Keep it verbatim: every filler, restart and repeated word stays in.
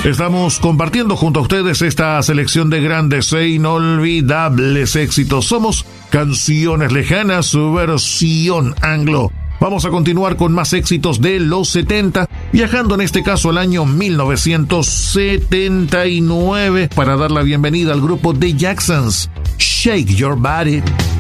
Estamos compartiendo junto a ustedes esta selección de grandes e inolvidables éxitos. Somos Canciones Lejanas, su versión anglo. Vamos a continuar con más éxitos de los setenta, viajando en este caso al año mil novecientos setenta y nueve para dar la bienvenida al grupo The Jacksons. Shake Your Body.